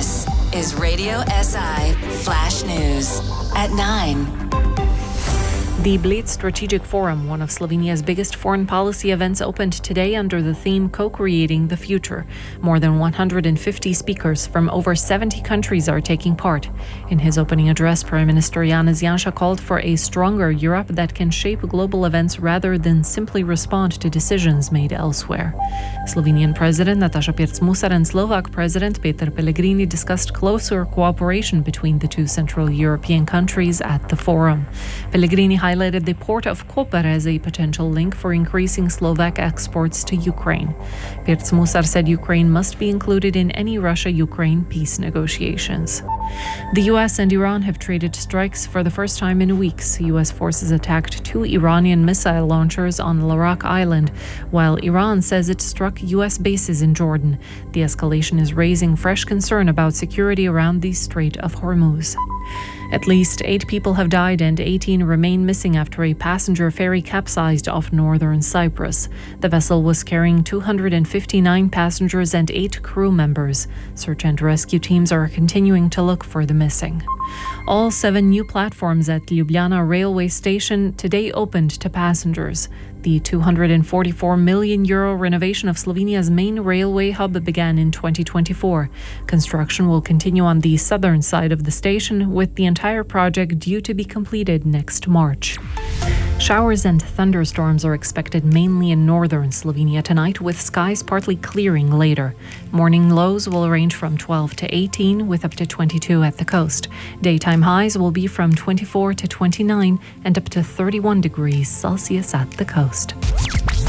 This is Radio SI Flash News at 9. The Bled Strategic Forum, one of Slovenia's biggest foreign policy events, opened today under the theme Co-Creating the Future. More than 150 speakers from over 70 countries are taking part. In his opening address, Prime Minister Janez Janša called for a stronger Europe that can shape global events rather than simply respond to decisions made elsewhere. Slovenian President Nataša Pirc-Musar and Slovak President Peter Pellegrini discussed closer cooperation between the two Central European countries at the forum. Pellegrini highlighted the port of Koper as a potential link for increasing Slovak exports to Ukraine. Pirc-Musar said Ukraine must be included in any Russia-Ukraine peace negotiations. The US and Iran have traded strikes for the first time in weeks. US forces attacked 2 Iranian missile launchers on Larak Island, while Iran says it struck US bases in Jordan. The escalation is raising fresh concern about security around the Strait of Hormuz. At least 8 people have died and 18 remain missing after a passenger ferry capsized off northern Cyprus. The vessel was carrying 259 passengers and 8 crew members. Search and rescue teams are continuing to look for the missing. All 7 new platforms at Ljubljana railway station today opened to passengers. The €244 million renovation of Slovenia's main railway hub began in 2024. Construction will continue on the southern side of the station, with the entire project due to be completed next March. Showers and thunderstorms are expected mainly in northern Slovenia tonight, with skies partly clearing later. Morning lows will range from 12 to 18, with up to 22 at the coast. Daytime highs will be from 24 to 29 and up to 31 degrees Celsius at the coast.